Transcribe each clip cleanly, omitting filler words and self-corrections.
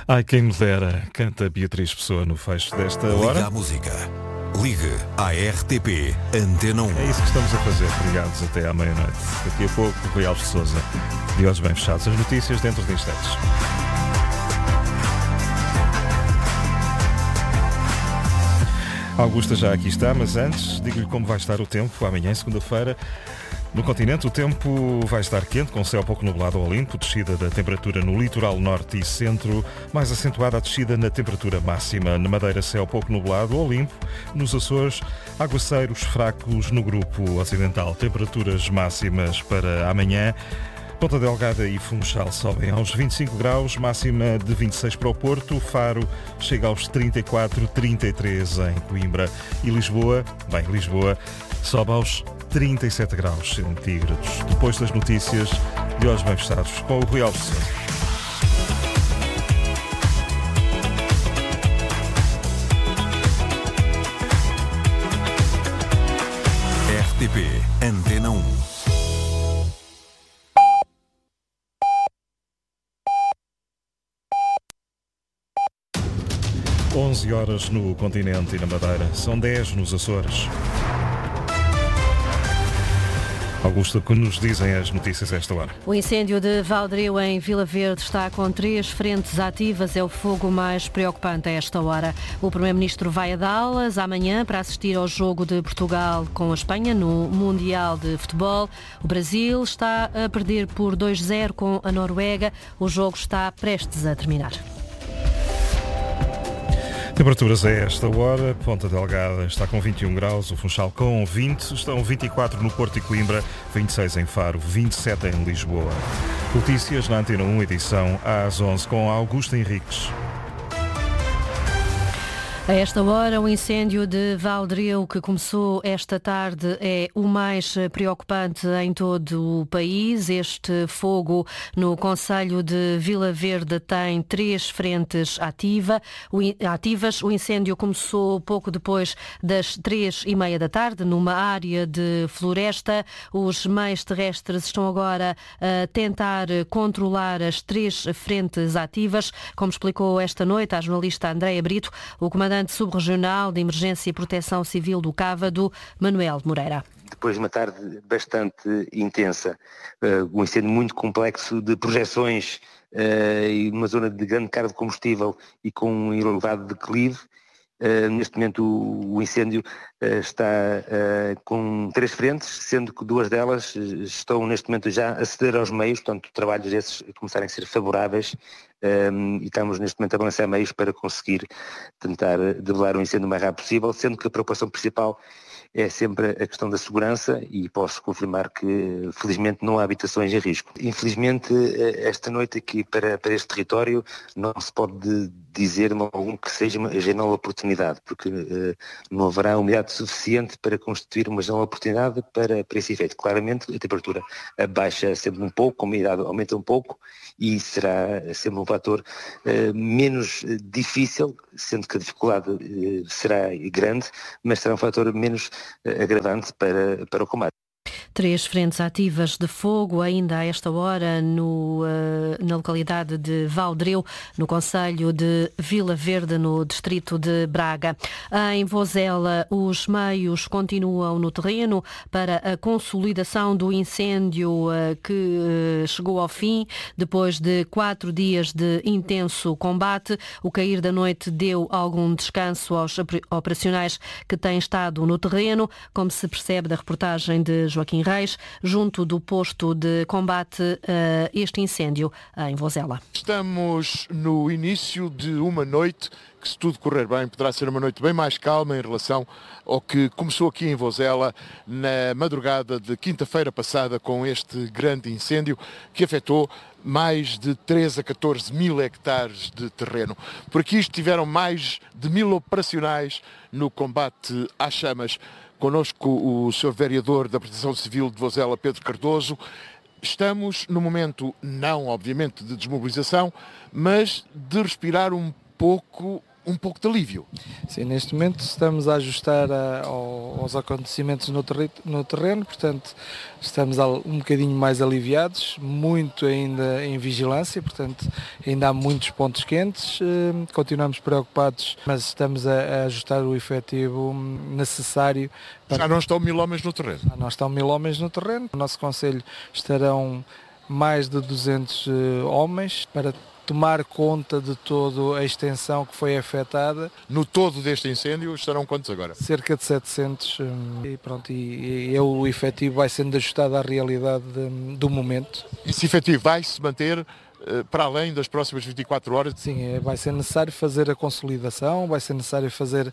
Ai, quem me dera, canta Beatriz Pessoa no fecho desta hora. Liga à música. Ligue à RTP Antena 1. É isso que estamos a fazer, ligados até à meia-noite. Daqui a pouco, Rui Alves de Sousa. De olhos bem fechados. As notícias dentro de instantes. Augusta já aqui está, mas antes, digo-lhe como vai estar o tempo amanhã, segunda-feira. No continente, o tempo vai estar quente, com céu pouco nublado ao limpo, descida da temperatura no litoral norte e centro, mais acentuada a descida na temperatura máxima. Na Madeira, céu pouco nublado ao limpo. Nos Açores, aguaceiros fracos no grupo ocidental. Temperaturas máximas para amanhã. Ponta Delgada e Funchal sobem aos 25 graus, máxima de 26 para o Porto. Faro chega aos 34, 33 em Coimbra. E Lisboa, Lisboa sobe aos 37 graus centígrados. Depois das notícias, de olhos bem fechados, com o Rui Alves de Sousa. RTP Antena 1. 11 horas no continente e na Madeira. São 10 nos Açores. Augusto, que nos dizem as notícias a esta hora? O incêndio de Valdreu em Vila Verde está com 3 frentes ativas. É o fogo mais preocupante a esta hora. O Primeiro-Ministro vai a Dallas amanhã para assistir ao jogo de Portugal com a Espanha no Mundial de Futebol. O Brasil está a perder por 2-0 com a Noruega. O jogo está prestes a terminar. Temperaturas a esta hora, Ponta Delgada está com 21 graus, o Funchal com 20, estão 24 no Porto e Coimbra, 26 em Faro, 27 em Lisboa. Notícias na Antena 1, edição às 11, com Augusto Henriques. A esta hora, o incêndio de Valdreu, que começou esta tarde, é o mais preocupante em todo o país. Este fogo no concelho de Vila Verde tem 3 frentes ativas. O incêndio começou pouco depois das 3:30 da tarde, numa área de floresta. Os meios terrestres estão agora a tentar controlar as 3 frentes ativas. Como explicou esta noite a jornalista Andréia Brito, o comandante subregional de Emergência e Proteção Civil do Cávado, Manuel Moreira. Depois de uma tarde bastante intensa, um incêndio muito complexo de projeções e uma zona de grande carga de combustível e com um elevado declive, neste momento o incêndio está com 3 frentes, sendo que 2 delas estão neste momento já a ceder aos meios, portanto trabalhos esses começarem a ser favoráveis, e estamos neste momento a balançar meios para conseguir tentar debelar o incêndio o mais rápido possível, sendo que a preocupação principal é sempre a questão da segurança e posso confirmar que felizmente não há habitações em risco. Infelizmente esta noite aqui para este território não se pode dizer algum que seja uma janela de oportunidade, porque não haverá umidade suficiente para constituir uma janela de oportunidade para esse efeito. Claramente a temperatura baixa sempre um pouco, a umidade aumenta um pouco e será sempre um fator menos difícil, sendo que a dificuldade será grande, mas será um fator menos agravante para o combate. 3 frentes ativas de fogo ainda a esta hora na localidade de Valdreu, no concelho de Vila Verde, no distrito de Braga. Em Vozela, os meios continuam no terreno para a consolidação do incêndio que chegou ao fim depois de 4 dias de intenso combate. O cair da noite deu algum descanso aos operacionais que têm estado no terreno, como se percebe da reportagem de Joaquim Reis, junto do posto de combate a este incêndio em Vozela. Estamos no início de uma noite que, se tudo correr bem, poderá ser uma noite bem mais calma em relação ao que começou aqui em Vozela na madrugada de quinta-feira passada com este grande incêndio que afetou mais de 13 a 14 mil hectares de terreno. Por aqui estiveram mais de 1000 operacionais no combate às chamas. Connosco o Sr. Vereador da Proteção Civil de Vozela, Pedro Cardoso. Estamos no momento, não obviamente de desmobilização, mas de respirar um pouco um pouco de alívio. Sim, neste momento estamos a ajustar aos acontecimentos no terreno, portanto estamos um bocadinho mais aliviados, muito ainda em vigilância, portanto ainda há muitos pontos quentes, continuamos preocupados, mas estamos a ajustar o efetivo necessário. Já não estão 1000 homens no terreno? Já não estão 1000 homens no terreno, no nosso concelho estarão mais de 200 homens para tomar conta de toda a extensão que foi afetada. No todo deste incêndio estarão quantos agora? Cerca de 700 e pronto, e o efetivo vai sendo ajustado à realidade do momento. Esse efetivo vai-se manter para além das próximas 24 horas? Sim, vai ser necessário fazer a consolidação, vai ser necessário fazer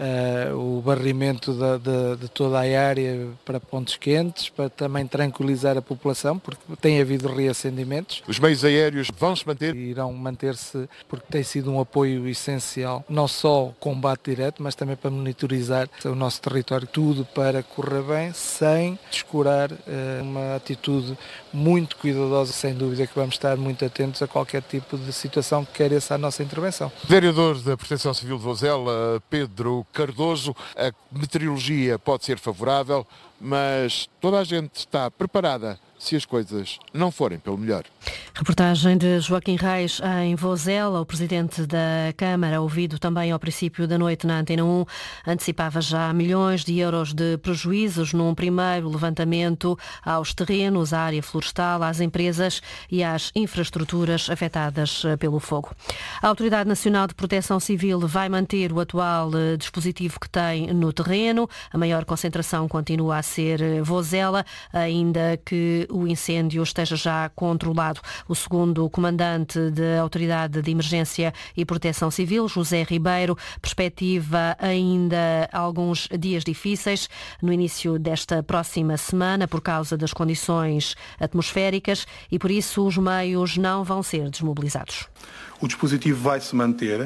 o barrimento de toda a área para pontos quentes, para também tranquilizar a população, porque tem havido reacendimentos. Os meios aéreos vão se manter? Irão manter-se, porque tem sido um apoio essencial, não só o combate direto, mas também para monitorizar o nosso território, tudo para correr bem, sem descurar uma atitude muito cuidadosa. Sem dúvida que vamos estar muito atentos a qualquer tipo de situação que careça a nossa intervenção. Vereador da Proteção Civil de Vozela, Pedro Cardoso, a meteorologia pode ser favorável, mas toda a gente está preparada se as coisas não forem pelo melhor. Reportagem de Joaquim Reis em Vozela. O presidente da Câmara, ouvido também ao princípio da noite na Antena 1, antecipava já milhões de euros de prejuízos num primeiro levantamento aos terrenos, à área florestal, às empresas e às infraestruturas afetadas pelo fogo. A Autoridade Nacional de Proteção Civil vai manter o atual dispositivo que tem no terreno. A maior concentração continua a ser Vozela, ainda que o incêndio esteja já controlado. O segundo comandante da Autoridade de Emergência e Proteção Civil, José Ribeiro, perspectiva ainda alguns dias difíceis no início desta próxima semana por causa das condições atmosféricas e por isso os meios não vão ser desmobilizados. O dispositivo vai se manter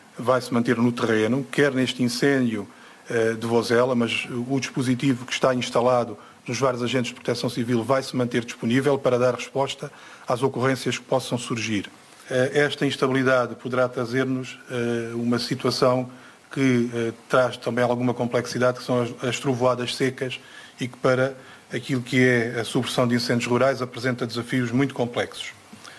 no terreno, quer neste incêndio de Vozela, mas o dispositivo que está instalado nos vários agentes de proteção civil vai se manter disponível para dar resposta às ocorrências que possam surgir. Esta instabilidade poderá trazer-nos uma situação que traz também alguma complexidade, que são as trovoadas secas e que para aquilo que é a supressão de incêndios rurais apresenta desafios muito complexos.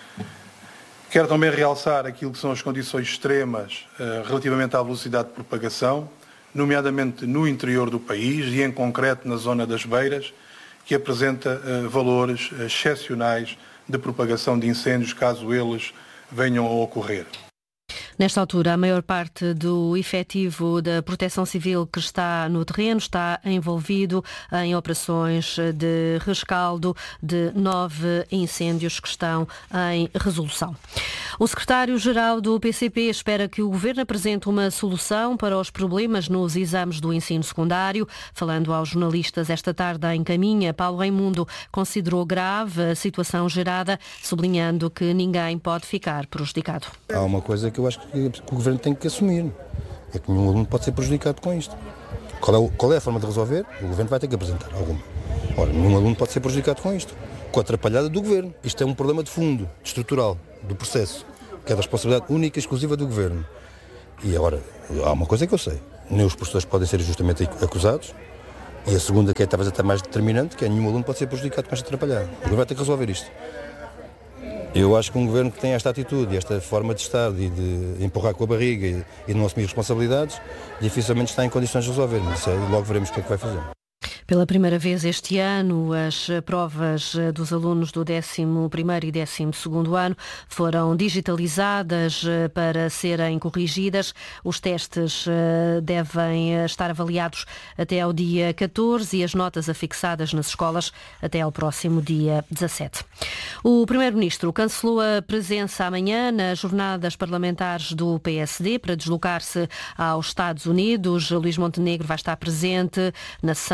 Quero também realçar aquilo que são as condições extremas relativamente à velocidade de propagação, nomeadamente no interior do país e em concreto na zona das Beiras, que apresenta valores excepcionais de propagação de incêndios caso eles venham a ocorrer. Nesta altura, a maior parte do efetivo da Proteção Civil que está no terreno está envolvido em operações de rescaldo de 9 incêndios que estão em resolução. O secretário-geral do PCP espera que o Governo apresente uma solução para os problemas nos exames do ensino secundário. Falando aos jornalistas esta tarde em Caminha, Paulo Raimundo considerou grave a situação gerada, sublinhando que ninguém pode ficar prejudicado. Há uma coisa que eu acho que o Governo tem que assumir, é que nenhum aluno pode ser prejudicado com isto. Qual é a forma de resolver? O Governo vai ter que apresentar alguma. Ora, nenhum aluno pode ser prejudicado com isto, com a atrapalhada do Governo. Isto é um problema de fundo, estrutural, do processo, que é da responsabilidade única e exclusiva do Governo. E agora, há uma coisa que eu sei, nem os professores podem ser justamente acusados, e a segunda, que é talvez até mais determinante, que é nenhum aluno pode ser prejudicado com esta atrapalhada. O Governo vai ter que resolver isto. Eu acho que um Governo que tem esta atitude, esta forma de estar e de empurrar com a barriga e de não assumir responsabilidades, dificilmente está em condições de resolver, mas logo veremos o que é que vai fazer. Pela primeira vez este ano, as provas dos alunos do 11º e 12º ano foram digitalizadas para serem corrigidas. Os testes devem estar avaliados até ao dia 14 e as notas afixadas nas escolas até ao próximo dia 17. O Primeiro-Ministro cancelou a presença amanhã nas jornadas parlamentares do PSD para deslocar-se aos Estados Unidos. Luís Montenegro vai estar presente na sessão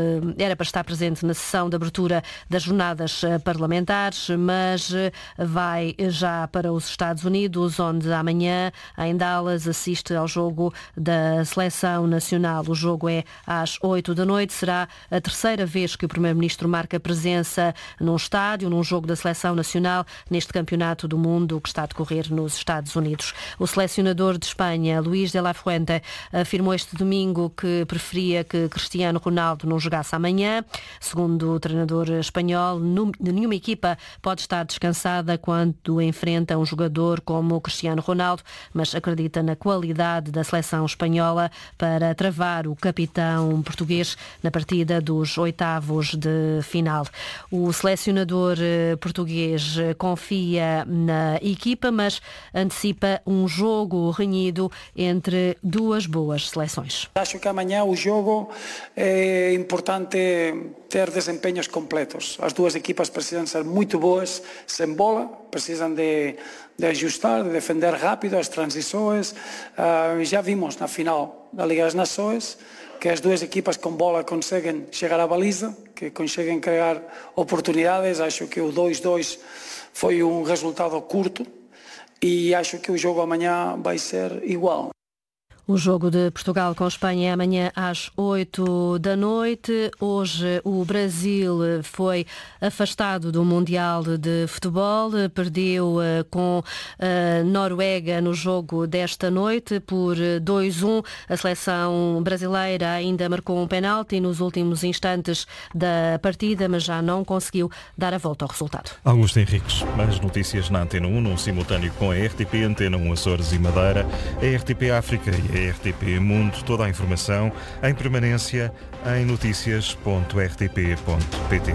era para estar presente na sessão de abertura das jornadas parlamentares, mas vai já para os Estados Unidos, onde amanhã, em Dallas, assiste ao jogo da Seleção Nacional. O jogo é às 8 da noite. Será a terceira vez que o Primeiro-Ministro marca presença num estádio, num jogo da Seleção Nacional, neste Campeonato do Mundo que está a decorrer nos Estados Unidos. O selecionador de Espanha, Luís de la Fuente, afirmou este domingo que preferia que Cristiano Ronaldo não jogasse amanhã. Segundo o treinador espanhol, nenhuma equipa pode estar descansada quando enfrenta um jogador como o Cristiano Ronaldo, mas acredita na qualidade da seleção espanhola para travar o capitão português na partida dos oitavos de final. O selecionador português confia na equipa, mas antecipa um jogo renhido entre duas boas seleções. Acho que amanhã o jogo é importante ter desempenhos completos. As duas equipas precisam ser muito boas sem bola, precisam de ajustar, de defender rápido as transições. Já vimos na final da Liga das Nações que as duas equipas com bola conseguem chegar à baliza, que conseguem criar oportunidades. Acho que o 2-2 foi um resultado curto e acho que o jogo amanhã vai ser igual. O jogo de Portugal com Espanha é amanhã às 8 da noite. Hoje o Brasil foi afastado do Mundial de Futebol, perdeu com a Noruega no jogo desta noite por 2-1. A seleção brasileira ainda marcou um penalti nos últimos instantes da partida, mas já não conseguiu dar a volta ao resultado. Augusto Henriques, as notícias na Antena 1, num simultâneo com a RTP, Antena 1 Açores e Madeira, a RTP África e a RTP Mundo. Toda a informação em permanência em noticias.rtp.pt.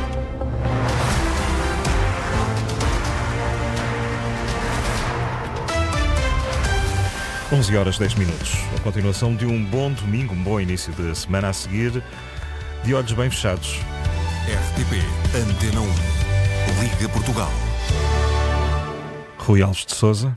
Onze horas 10 minutos. A continuação de um bom domingo, um bom início de semana a seguir, de olhos bem fechados. RTP Antena 1. Liga Portugal. Rui Alves de Sousa.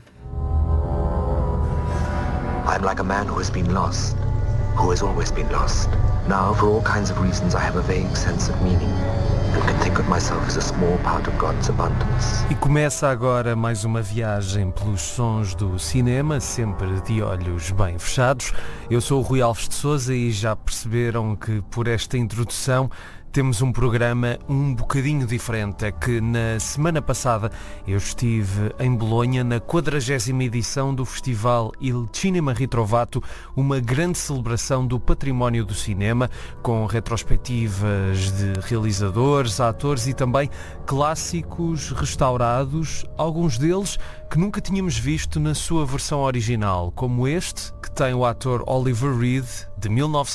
I'm like a man who has been lost, who has always been lost. Now, for all kinds of reasons, I have a vague sense of meaning and can think of myself as a small part of God's abundance. E começa agora mais uma viagem pelos sons do cinema, sempre de olhos bem fechados. Eu sou o Rui Alves de Sousa e já perceberam que por esta introdução temos um programa um bocadinho diferente. É que na semana passada eu estive em Bolonha na 40ª edição do Festival Il Cinema Ritrovato, uma grande celebração do património do cinema, com retrospectivas de realizadores, atores e também clássicos restaurados, alguns deles que nunca tínhamos visto na sua versão original, como este, que tem o ator Oliver Reed, de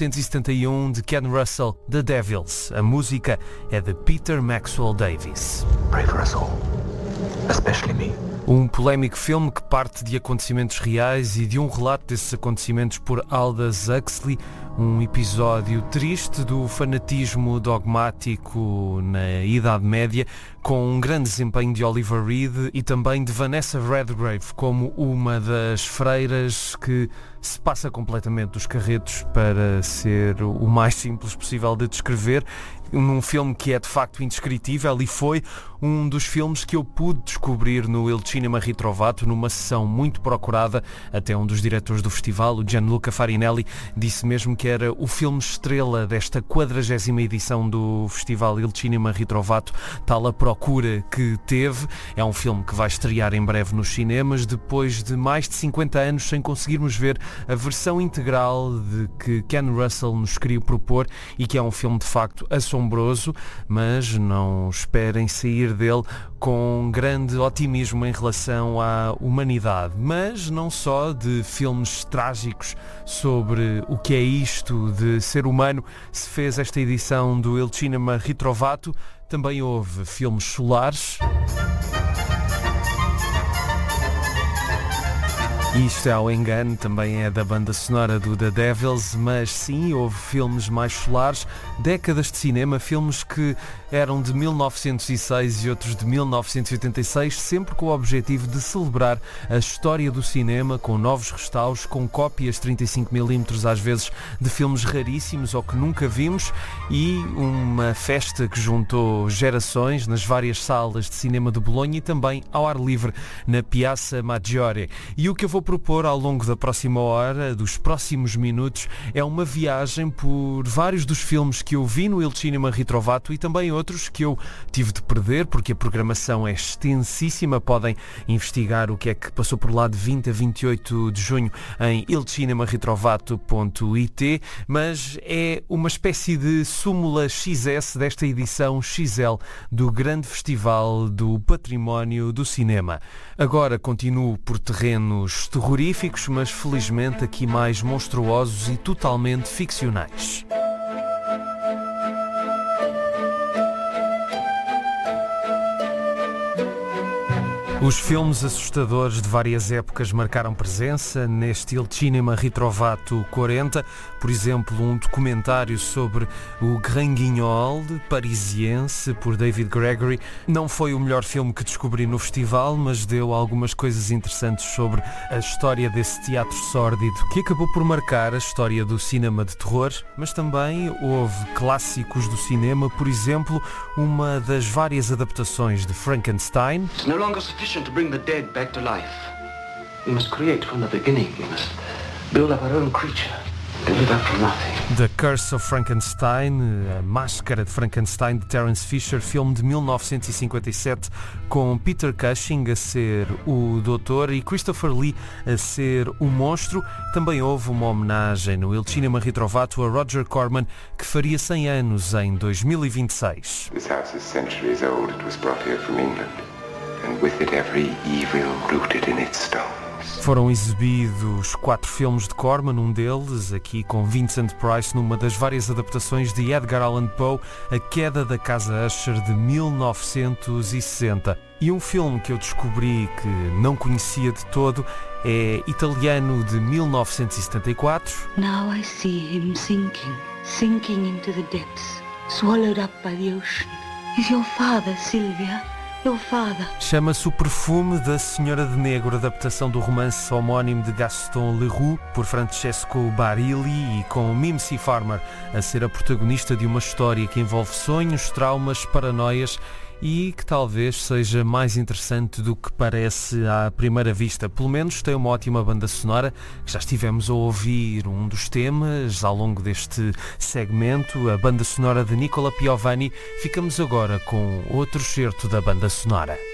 1971, de Ken Russell, The Devils. A música é de Peter Maxwell Davies. Pray for us all, especially me. Um polémico filme que parte de acontecimentos reais e de um relato desses acontecimentos por Aldous Huxley, um episódio triste do fanatismo dogmático na Idade Média, com um grande desempenho de Oliver Reed e também de Vanessa Redgrave como uma das freiras que se passa completamente dos carretos para ser o mais simples possível de descrever. Num filme que é de facto indescritível e foi um dos filmes que eu pude descobrir no Il Cinema Ritrovato, numa sessão muito procurada. Até um dos diretores do festival, o Gianluca Farinelli, disse mesmo que era o filme estrela desta 40ª edição do Festival Il Cinema Ritrovato, tal a procura que teve. É um filme que vai estrear em breve nos cinemas, depois de mais de 50 anos sem conseguirmos ver a versão integral de que Ken Russell nos queria propor, e que é um filme de facto assombroso, mas não esperem sair dele com grande otimismo em relação à humanidade. Mas não só de filmes trágicos sobre o que é isto de ser humano se fez esta edição do Il Cinema Ritrovato, também houve filmes solares. Isto é ao engano, também é da banda sonora do The Devils, mas sim, houve filmes mais solares, décadas de cinema, filmes que eram de 1906 e outros de 1986, sempre com o objetivo de celebrar a história do cinema, com novos restauros, com cópias 35mm às vezes de filmes raríssimos ou que nunca vimos, e uma festa que juntou gerações nas várias salas de cinema de Bolonha e também ao ar livre na Piazza Maggiore. E o que eu vou propor ao longo da próxima hora, dos próximos minutos, é uma viagem por vários dos filmes que eu vi no Il Cinema Ritrovato e também outros que eu tive de perder, porque a programação é extensíssima. Podem investigar o que é que passou por lá de 20 a 28 de junho em ilcinemaritrovato.it, mas é uma espécie de súmula XS desta edição XL do Grande Festival do Património do Cinema. Agora continuo por terrenos terroríficos, mas felizmente aqui mais monstruosos e totalmente ficcionais. Os filmes assustadores de várias épocas marcaram presença neste Il Cinema Ritrovato 40, por exemplo, um documentário sobre o Grand Guignol parisiense por David Gregory. Não foi o melhor filme que descobri no festival, mas deu algumas coisas interessantes sobre a história desse teatro sórdido que acabou por marcar a história do cinema de terror, mas também houve clássicos do cinema, por exemplo, uma das várias adaptações de Frankenstein. To bring the dead back to life. We must create from the beginning. We must build up our own creature. Build up from nothing. The Curse of Frankenstein, a Máscara de Frankenstein, de Terence Fisher, filme de 1957, com Peter Cushing a ser o doutor e Christopher Lee a ser o monstro. Também houve uma homenagem no Il Cinema Ritrovato a Roger Corman, que faria 100 anos em 2026. This house is centuries old. It was brought here from England. And with it every evil rooted in its stones. Foram exibidos 4 filmes de Corman, um deles aqui com Vincent Price numa das várias adaptações de Edgar Allan Poe, A Queda da Casa Usher de 1960. E um filme que eu descobri que não conhecia de todo é italiano, de 1974. Now I see him sinking into the depths, swallowed up by the ocean. Is your father, Sylvia? Chama-se O Perfume da Senhora de Negro, adaptação do romance homónimo de Gaston Leroux por Francesco Barilli e com Mimsy Farmer a ser a protagonista de uma história que envolve sonhos, traumas, paranoias e que talvez seja mais interessante do que parece à primeira vista. Pelo menos tem uma ótima banda sonora, que já estivemos a ouvir um dos temas ao longo deste segmento, a banda sonora de Nicola Piovani. Ficamos agora com outro excerto da banda sonora.